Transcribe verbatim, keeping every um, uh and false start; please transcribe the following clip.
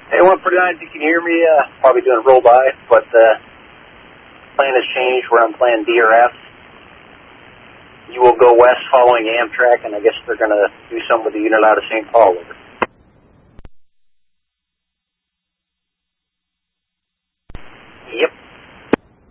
Hey, one forty-nine, if you can hear me, uh, probably doing a roll by, but uh, plan has changed where I'm playing D R F. You will go west following Amtrak, and I guess they're going to do something with the unit out of Saint Paul. Over.